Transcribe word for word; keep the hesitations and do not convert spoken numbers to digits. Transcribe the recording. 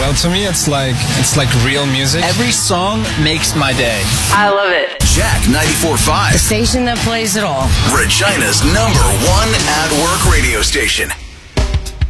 Well, to me, it's like it's like real music. Every song makes my day. I love it. Jack ninety-four point five. The station that plays it all. Regina's number one at-work radio station.